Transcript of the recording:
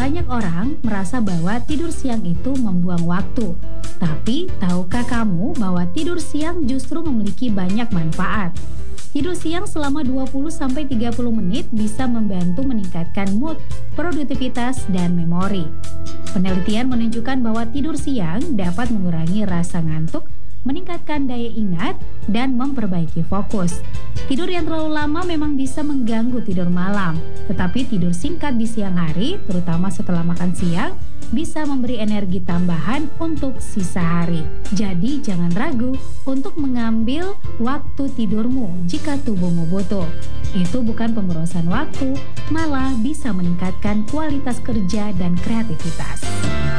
Banyak orang merasa bahwa tidur siang itu membuang waktu. Tapi, tahukah kamu bahwa tidur siang justru memiliki banyak manfaat? Tidur siang selama 20-30 menit bisa membantu meningkatkan mood, produktivitas, dan memori. Penelitian menunjukkan bahwa tidur siang dapat mengurangi rasa ngantuk, meningkatkan daya ingat, dan memperbaiki fokus. Tidur yang terlalu lama memang bisa mengganggu tidur malam, tetapi tidur singkat di siang hari, terutama setelah makan siang, bisa memberi energi tambahan untuk sisa hari. Jadi jangan ragu untuk mengambil waktu tidurmu jika tubuhmu butuh. Itu bukan pemborosan waktu, malah bisa meningkatkan kualitas kerja dan kreativitas.